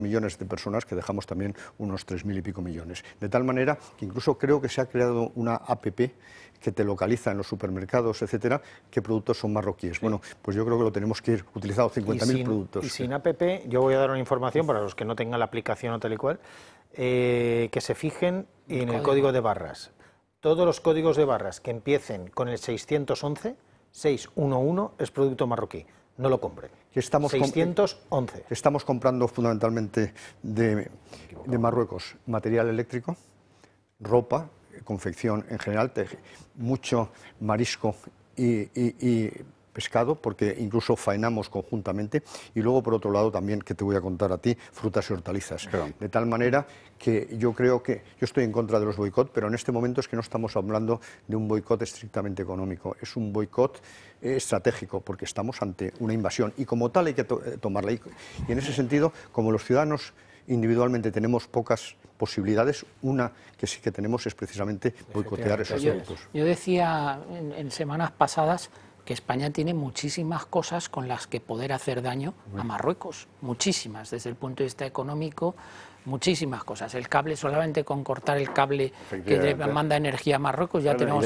millones de personas, que dejamos también unos 3.000 y pico millones. De tal manera que incluso creo que se ha creado una APP que te localiza en los supermercados, etcétera, qué productos son marroquíes. Sí. Bueno, pues yo creo que lo tenemos que ir utilizando 50.000 productos. Y sin APP, yo voy a dar una información para los que no tengan la aplicación o tal y cual, que se fijen en el código de barras. Todos los códigos de barras que empiecen con el 611, 611 es producto marroquí. No lo compren. Que estamos 611. Estamos comprando fundamentalmente de Marruecos material eléctrico, ropa, confección en general, mucho marisco y pescado, porque incluso faenamos conjuntamente, y luego por otro lado también, que te voy a contar a ti, frutas y hortalizas. Claro. De tal manera que yo creo que, yo estoy en contra de los boicot, pero en este momento es que no estamos hablando de un boicot estrictamente económico, es un boicot estratégico, porque estamos ante una invasión, y como tal hay que tomarla. Y en ese sentido, como los ciudadanos individualmente tenemos pocas posibilidades, una que sí que tenemos es precisamente boicotear esos productos. Yo decía en semanas pasadas que España tiene muchísimas cosas con las que poder hacer daño a Marruecos, muchísimas, desde el punto de vista económico, muchísimas cosas. El cable, solamente con cortar el cable que manda energía a Marruecos ya tenemos...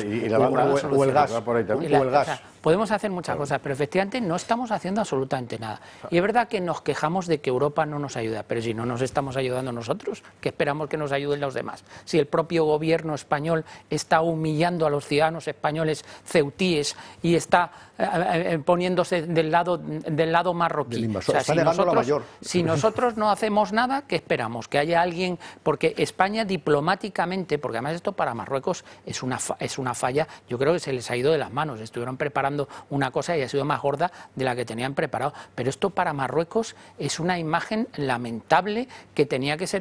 O el gas. O sea, podemos hacer muchas cosas, pero efectivamente no estamos haciendo absolutamente nada. Y es verdad que nos quejamos de que Europa no nos ayuda, pero si no nos estamos ayudando nosotros, ¿qué esperamos que nos ayuden los demás? Si el propio gobierno español está humillando a los ciudadanos españoles ceutíes y está poniéndose del lado marroquí. O sea, si nosotros no hacemos nada, ¿qué esperamos? Que haya alguien, porque España diplomáticamente, porque además esto para Marruecos es una falla, yo creo que se les ha ido de las manos, estuvieron preparando una cosa y ha sido más gorda de la que tenían preparado, pero esto para Marruecos es una imagen lamentable que tenía que ser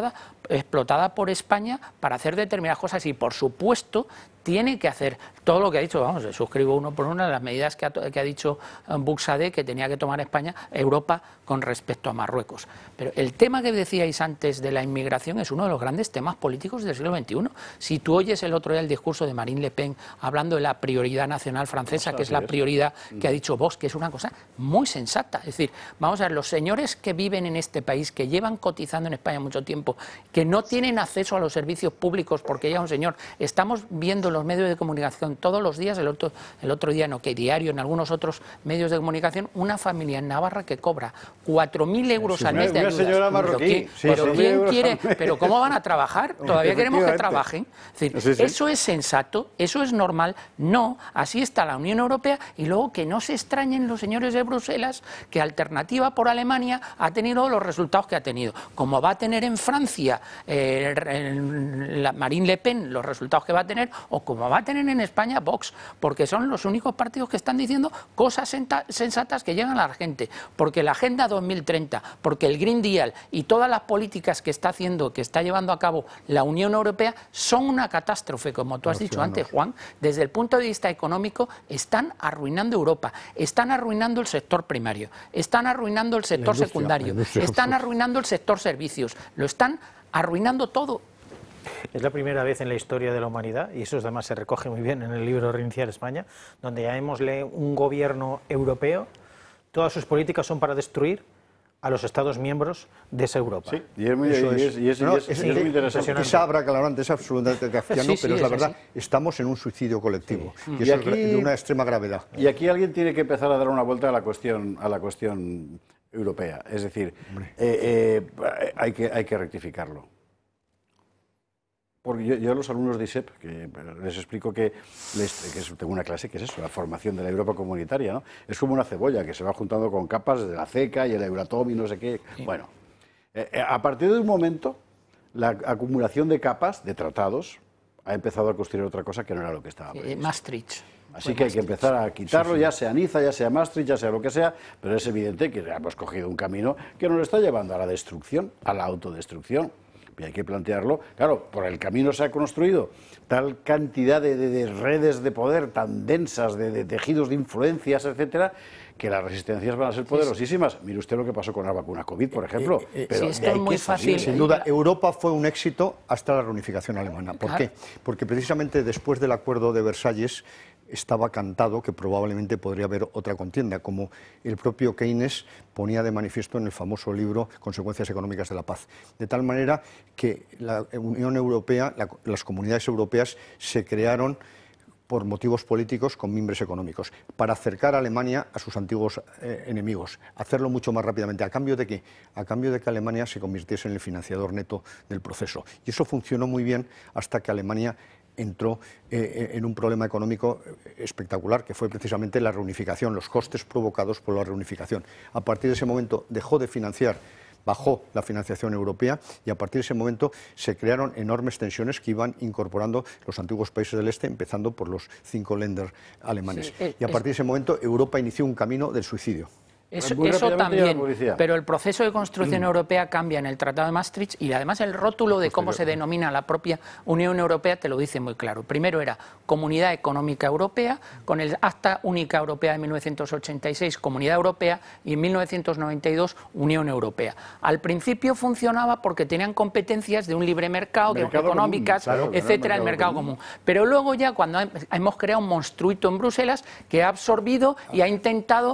explotada por España para hacer determinadas cosas, y por supuesto tiene que hacer todo lo que ha dicho, vamos, suscribo uno por una de las medidas que ha dicho Buxadé que tenía que tomar Europa con respecto a Marruecos. Pero el tema que decíais antes de la inmigración es uno de los grandes temas políticos del siglo XXI. Si tú oyes el otro día el discurso de Marine Le Pen hablando de la prioridad nacional francesa, que es la prioridad que ha dicho Vox, que es una cosa muy sensata. Es decir, vamos a ver, los señores que viven en este país, que llevan cotizando en España mucho tiempo, que no tienen acceso a los servicios públicos porque ya un señor, estamos viendo los medios de comunicación todos los días, el otro día en OK Diario, en algunos otros medios de comunicación, una familia en Navarra que cobra 4.000 euros al mes de ayudas. Señora marroquí. Pero ¿quién quiere? ¿Pero cómo van a trabajar? Todavía queremos que trabajen. Es decir, ¿eso es sensato? ¿Eso es normal? No, así está la Unión Europea, y luego que no se extrañen los señores de Bruselas que Alternativa por Alemania ha tenido los resultados que ha tenido. Como va a tener en Francia Marine Le Pen los resultados que va a tener, o como va a tener en España Vox, porque son los únicos partidos que están diciendo cosas sensatas que llegan a la gente, porque la Agenda 2030, porque el Green Deal y todas las políticas que está llevando a cabo la Unión Europea son una catástrofe, como tú has dicho antes, Juan. Desde el punto de vista económico están arruinando Europa, están arruinando el sector primario, están arruinando el sector secundario, están arruinando el sector servicios, lo están arruinando todo. Es la primera vez en la historia de la humanidad, y eso además se recoge muy bien en el libro Reiniciar España, donde llamémosle un gobierno europeo, todas sus políticas son para destruir a los Estados miembros de esa Europa. Sí, y es muy interesante. Esa abracadabra es absolutamente kafkiano, pero es la verdad, estamos en un suicidio colectivo, y eso es de una extrema gravedad. Y aquí alguien tiene que empezar a dar una vuelta a la cuestión europea, es decir, hay que rectificarlo. Porque yo a los alumnos de ISEP, que les explico que tengo una clase que es eso, la formación de la Europa comunitaria, ¿no? Es como una cebolla que se va juntando con capas de la CECA y el Euratom y no sé qué. Sí. Bueno, a partir de un momento, la acumulación de capas, de tratados, ha empezado a construir otra cosa que no era lo que estaba previsto. Maastricht. Así que hay que empezar a quitarlo, ya sea Niza, ya sea Maastricht, ya sea lo que sea, pero es evidente que hemos cogido un camino que nos está llevando a la destrucción, a la autodestrucción. Y hay que plantearlo, claro, por el camino se ha construido tal cantidad de redes de poder tan densas, de tejidos de influencias, etcétera, que las resistencias van a ser poderosísimas. Mire usted lo que pasó con la vacuna COVID, por ejemplo. Pero esto es muy fácil. Sin duda, Europa fue un éxito hasta la reunificación alemana. ¿Por qué? Porque precisamente después del acuerdo de Versalles, estaba cantado que probablemente podría haber otra contienda, como el propio Keynes ponía de manifiesto en el famoso libro Consecuencias económicas de la paz. De tal manera que la Unión Europea, las comunidades europeas se crearon por motivos políticos con mimbres económicos, para acercar a Alemania a sus antiguos enemigos, hacerlo mucho más rápidamente. ¿A cambio de qué? A cambio de que Alemania se convirtiese en el financiador neto del proceso. Y eso funcionó muy bien hasta que Alemania entró en un problema económico espectacular, que fue precisamente la reunificación, los costes provocados por la reunificación. A partir de ese momento dejó de financiar, bajó la financiación europea y a partir de ese momento se crearon enormes tensiones que iban incorporando los antiguos países del este, empezando por los 5 Länder alemanes. Sí, y a partir de ese momento Europa inició un camino del suicidio. Eso también, pero el proceso de construcción europea cambia en el Tratado de Maastricht y además el rótulo de cómo se denomina la propia Unión Europea te lo dice muy claro. Primero era Comunidad Económica Europea, con el Acta Única Europea de 1986, Comunidad Europea, y en 1992 Unión Europea. Al principio funcionaba porque tenían competencias de un libre mercado económicas, común, claro, etcétera, el mercado común. Pero luego ya cuando hemos creado un monstruito en Bruselas que ha absorbido y ha intentado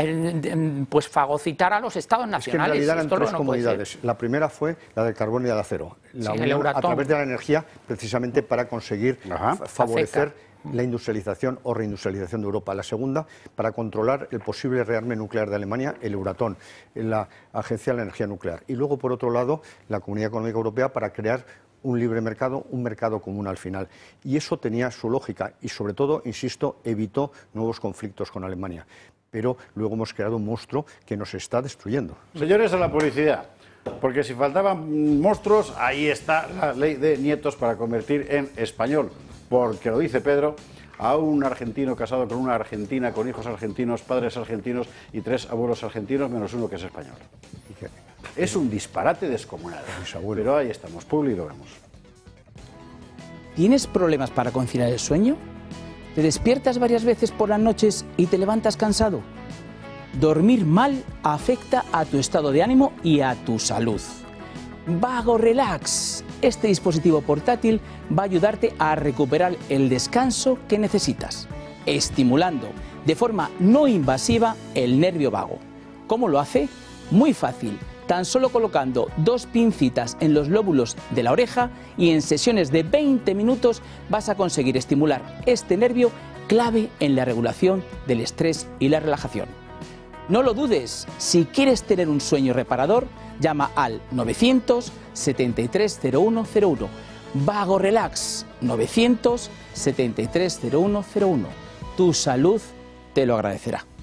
pues fagocitar a los estados nacionales. Es que en realidad eran 3 comunidades. La primera fue la del carbón y del acero. La unión a través de la energía, precisamente para conseguir favorecer la industrialización o reindustrialización de Europa. La segunda, para controlar el posible rearme nuclear de Alemania, el Euratom, la Agencia de la Energía Nuclear. Y luego, por otro lado, la Comunidad Económica Europea para crear un libre mercado, un mercado común al final. Y eso tenía su lógica y, sobre todo, insisto, evitó nuevos conflictos con Alemania. Pero luego hemos creado un monstruo que nos está destruyendo. Señores, a la publicidad, porque si faltaban monstruos, ahí está la ley de nietos para convertir en español, porque lo dice Pedro, a un argentino casado con una argentina, con hijos argentinos, padres argentinos y 3 abuelos argentinos, menos uno que es español. Es un disparate descomunal, pero ahí estamos, Publi, lo vemos. ¿Tienes problemas para conciliar el sueño? ¿Te despiertas varias veces por las noches y te levantas cansado? Dormir mal afecta a tu estado de ánimo y a tu salud. Vago Relax. Este dispositivo portátil va a ayudarte a recuperar el descanso que necesitas, estimulando de forma no invasiva el nervio vago. ¿Cómo lo hace? Muy fácil. Tan solo colocando 2 pincitas en los lóbulos de la oreja y en sesiones de 20 minutos vas a conseguir estimular este nervio clave en la regulación del estrés y la relajación. No lo dudes, si quieres tener un sueño reparador, llama al 900-730101. Vago Relax, 900-730101. Tu salud te lo agradecerá.